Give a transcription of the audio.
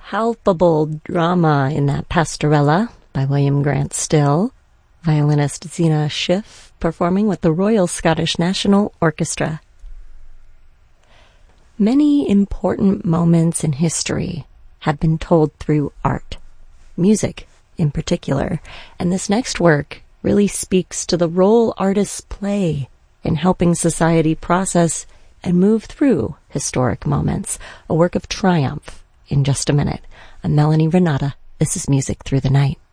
palpable drama in that Pastorella by William Grant Still. Violinist Zena Schiff performing with the Royal Scottish National Orchestra. Many important moments in history have been told through art, music in particular, and this next work really speaks to the role artists play in helping society process and move through historic moments, a work of triumph. In just a minute, I'm Melanie Renata. This is Music Through the Night.